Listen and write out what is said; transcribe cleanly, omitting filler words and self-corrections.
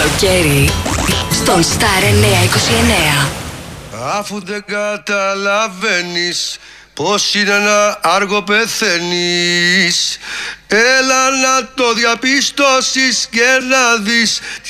καλοκαίρι στον Star 929. Αφού δεν καταλαβαίνεις πως είναι να άργο πεθαίνεις, έλα να το διαπιστώσεις και να δεις